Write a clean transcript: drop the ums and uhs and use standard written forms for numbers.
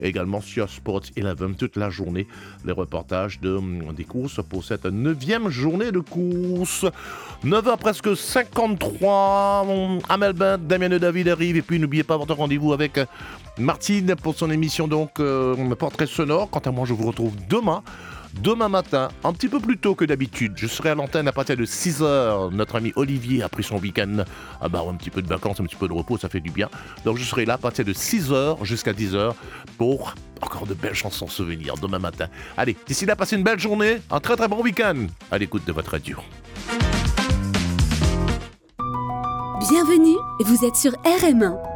Et également sur Sports 11 toute la journée, les reportages des courses pour cette 9e journée de course. 9h presque 53, à Melbourne, Damien et David arrivent. Et puis n'oubliez pas votre rendez-vous avec Martine pour son émission Portrait sonore. Quant à moi, je vous retrouve demain matin, un petit peu plus tôt que d'habitude. Je serai à l'antenne à partir de 6h. Notre ami Olivier a pris son week-end. Un petit peu de vacances, un petit peu de repos, ça fait du bien. Donc je serai là à partir de 6h jusqu'à 10h pour encore de belles chansons souvenirs demain matin. Allez, d'ici là, passez une belle journée, un très très bon week-end à l'écoute de votre radio. Bienvenue, vous êtes sur RM1.